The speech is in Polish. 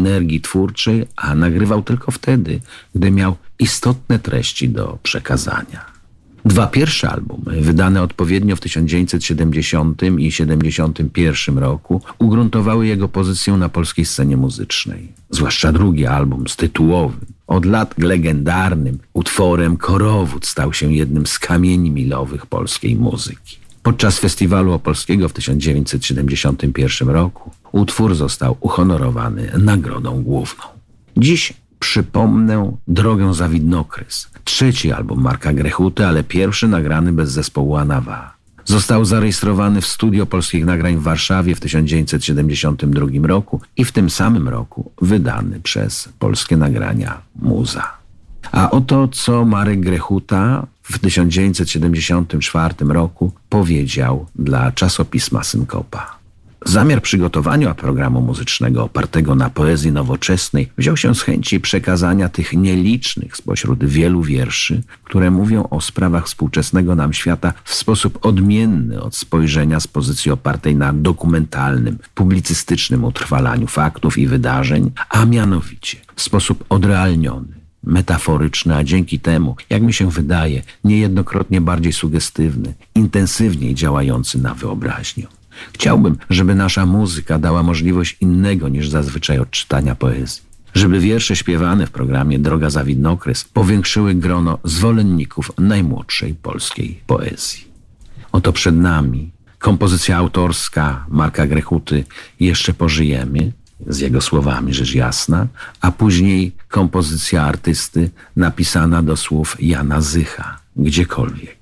energii twórczej, a nagrywał tylko wtedy, gdy miał istotne treści do przekazania. 2 pierwsze albumy, wydane odpowiednio w 1970 i 1971 roku, ugruntowały jego pozycję na polskiej scenie muzycznej. Zwłaszcza drugi album z tytułowym, od lat legendarnym utworem Korowód stał się jednym z kamieni milowych polskiej muzyki. Podczas Festiwalu Opolskiego w 1971 roku utwór został uhonorowany nagrodą główną. Dziś przypomnę Drogę za widnokres. 3. album Marka Grechuty, ale pierwszy nagrany bez zespołu Anawa. Został zarejestrowany w Studio Polskich Nagrań w Warszawie w 1972 roku i w tym samym roku wydany przez Polskie Nagrania Muza. A oto co Marek Grechuta w 1974 roku powiedział dla czasopisma Synkopa. Zamiar przygotowania programu muzycznego opartego na poezji nowoczesnej wziął się z chęci przekazania tych nielicznych spośród wielu wierszy, które mówią o sprawach współczesnego nam świata w sposób odmienny od spojrzenia z pozycji opartej na dokumentalnym, publicystycznym utrwalaniu faktów i wydarzeń, a mianowicie w sposób odrealniony, metaforyczny, a dzięki temu, jak mi się wydaje, niejednokrotnie bardziej sugestywny, intensywniej działający na wyobraźnię. Chciałbym, żeby nasza muzyka dała możliwość innego niż zazwyczaj odczytania poezji. Żeby wiersze śpiewane w programie Droga za widnokres powiększyły grono zwolenników najmłodszej polskiej poezji. Oto przed nami kompozycja autorska Marka Grechuty Jeszcze pożyjemy, z jego słowami rzecz jasna, a później kompozycja artysty napisana do słów Jana Zycha, Gdziekolwiek.